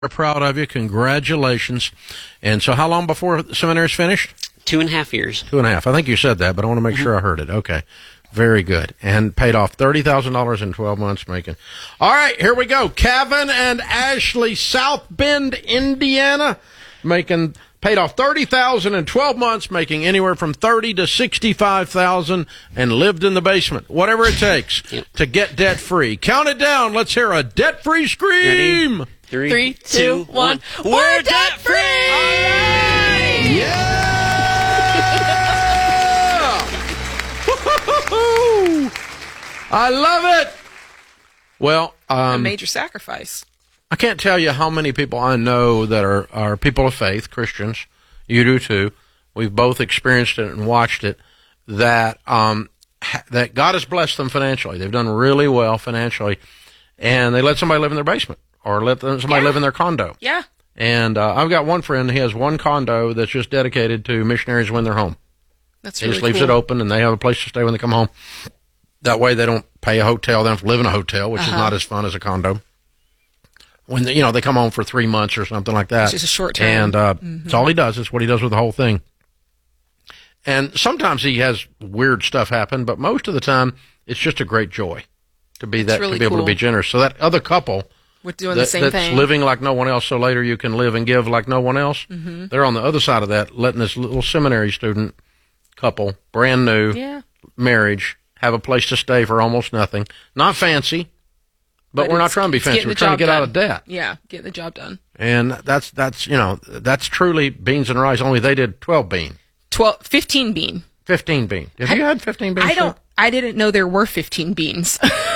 We're proud of you. Congratulations. And so how long before the seminary is finished? 2.5 years. 2.5. I think you said that, but I want to make sure I heard it. Okay. Very good. And paid off $30,000 in 12 months making. All right, here we go. Kevin and Ashley, South Bend, Indiana, paid off $30,000 in 12 months, making anywhere from $30,000 to $65,000, and lived in the basement. Whatever it takes to get debt free. Count it down. Let's hear a debt free scream. Ready? 3, 2, 1. We're debt free. Yeah. I love it. Well, a major sacrifice. I can't tell you how many people I know that are people of faith, Christians. You do too. We've both experienced it and watched it. That that God has blessed them financially. They've done really well financially, and they let somebody live in their basement or let somebody live in their condo. Yeah. And I've got one friend. He has one condo that's just dedicated to missionaries when they're home. That's he really just leaves cool. it open, and they have a place to stay when they come home. That way, they don't pay a hotel. They don't have to live in a hotel, which is not as fun as a condo. When they come home for 3 months or something like that. It's just a short term. And it's all he does. It's what he does with the whole thing. And sometimes he has weird stuff happen, but most of the time, it's just a great joy to be That's really to be able to cool. be generous. So that other couple We're doing the same that's thing. living like no one else, so later you can live and give like no one else. Mm-hmm. They're on the other side of that, letting this little seminary student couple, brand new marriage, have a place to stay for almost nothing. Not fancy, but we're not trying to be fancy. We're trying to get out of debt. Yeah, get the job done. And that's truly beans and rice. Only they did 12 bean. 15 bean. 15 bean. Have you had 15 beans? I didn't know there were 15 beans.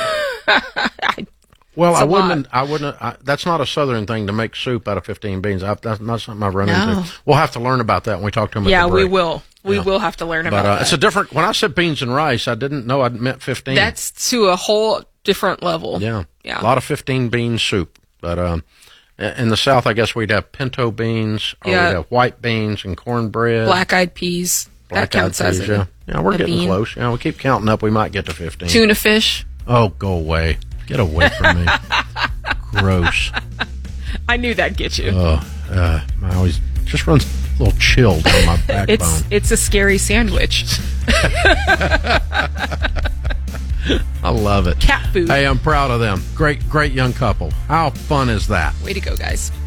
Well, I wouldn't. That's not a Southern thing to make soup out of 15 beans. That's not something I've run into. We'll have to learn about that when we talk to them. Yeah, at the break. we will. We will have to learn about that. It's a different. When I said beans and rice, I didn't know I meant 15. That's to a whole different level. Yeah. Yeah. A lot of 15 bean soup. But in the South, I guess we'd have pinto beans, or we'd have white beans and cornbread. Black-eyed peas. That counts as it. Yeah, we're getting bean. close. We keep counting up. We might get to 15. Tuna fish. Oh, go away. Get away from me. Gross. I knew that'd get you. I always just runs a little chill down my backbone. It's a scary sandwich. I love it. Cat food. Hey, I'm proud of them. Great young couple. How fun is that? Way to go, guys.